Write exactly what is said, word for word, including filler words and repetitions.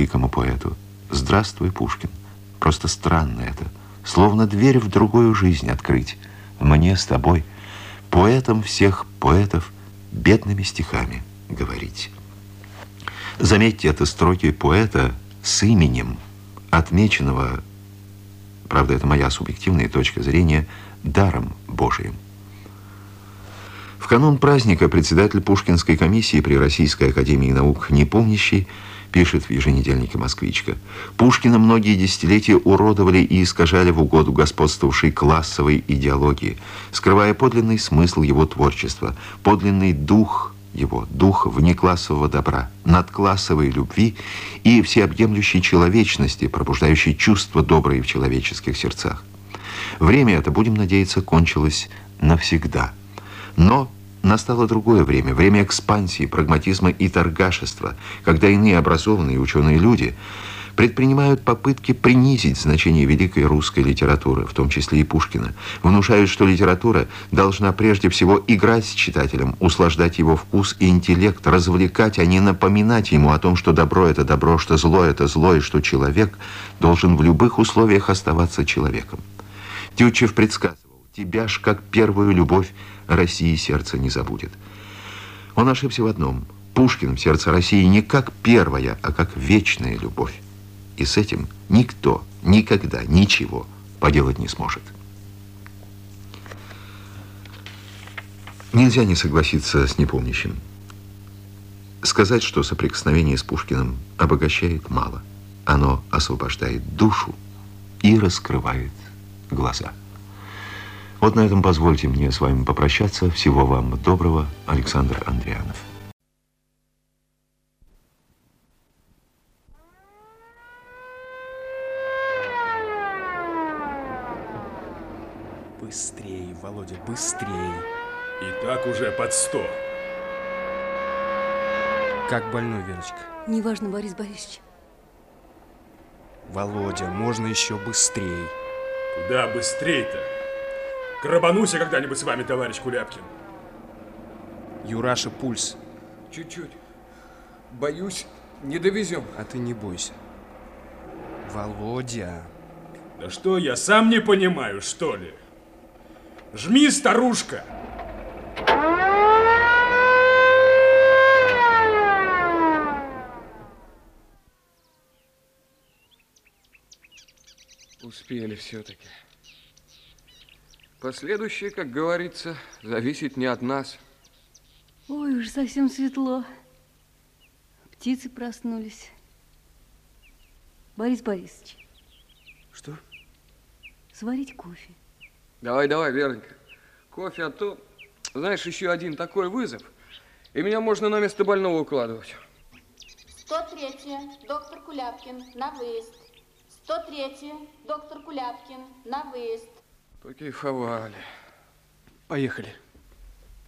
великому поэту. Здравствуй, Пушкин. Просто странно это. Словно дверь в другую жизнь открыть. Мне с тобой, поэтом всех поэтов, бедными стихами говорить. Заметьте, это строки поэта с именем, отмеченного, правда, это моя субъективная точка зрения, даром Божиим. В канун праздника председатель Пушкинской комиссии при Российской академии наук Непомнящий пишет в еженедельнике «Москвичка»: Пушкина многие десятилетия уродовали и искажали в угоду господствовавшей классовой идеологии, скрывая подлинный смысл его творчества, подлинный дух его, дух внеклассового добра, надклассовой любви и всеобъемлющей человечности, пробуждающей чувства добрые в человеческих сердцах. Время это, будем надеяться, кончилось навсегда. Но настало другое время, время экспансии, прагматизма и торгашества, когда иные образованные ученые люди предпринимают попытки принизить значение великой русской литературы, в том числе и Пушкина, внушают, что литература должна прежде всего играть с читателем, услаждать его вкус и интеллект, развлекать, а не напоминать ему о том, что добро – это добро, что зло – это зло, и что человек должен в любых условиях оставаться человеком. Тютчев предсказывал: тебя ж, как первую любовь, России сердце не забудет. Он ошибся в одном. Пушкин в сердце России не как первая, а как вечная любовь. И с этим никто никогда ничего поделать не сможет. Нельзя не согласиться с Непомнящим. Сказать, что соприкосновение с Пушкиным обогащает, мало. Оно освобождает душу и раскрывает глаза. Вот на этом позвольте мне с вами попрощаться. Всего вам доброго. Александр Андрианов. Быстрее, Володя, быстрее. И так уже под сто. Как больной, Верочка? Неважно, Борис Борисович. Володя, можно еще быстрее. Куда быстрее-то? Грабанусь я когда-нибудь с вами, товарищ Куляпкин. Юраша, пульс. Чуть-чуть. Боюсь, не довезем. А ты не бойся. Володя. Да что, я сам не понимаю, что ли? Жми, старушка! Успели все-таки. Последующее, как говорится, зависит не от нас. Ой, уж совсем светло. Птицы проснулись. Борис Борисович. Что? Сварить кофе. Давай, давай, Веронька. Кофе, а то, знаешь, еще один такой вызов, и меня можно на место больного укладывать. сто третья, доктор Куляпкин, на выезд. сто третья, доктор Куляпкин, на выезд. Покайфовали. Поехали.